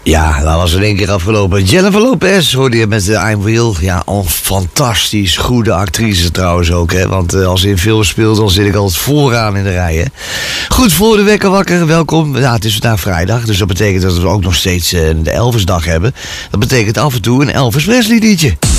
Ja, dat was in één keer afgelopen. Jennifer Lopez hoorde je met I'm Real. Ja, een fantastisch goede actrice trouwens ook, hè. Want als ze in films speelt, dan zit ik altijd vooraan in de rij, hè. Goed, voor de wekker wakker, welkom. Ja, het is vandaag vrijdag, dus dat betekent dat we ook nog steeds de Elvisdag hebben. Dat betekent af en toe een Elvis Presley liedje.